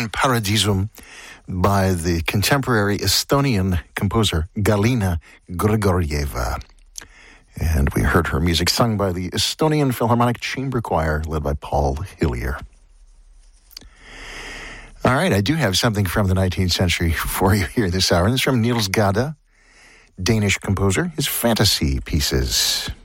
In Paradisum by the contemporary Estonian composer Galina Grigorieva. And we heard her music sung by the Estonian Philharmonic Chamber Choir led by Paul Hillier. All right, I do have something from the 19th century for you here this hour. And it's from Niels Gade, Danish composer, his fantasy pieces.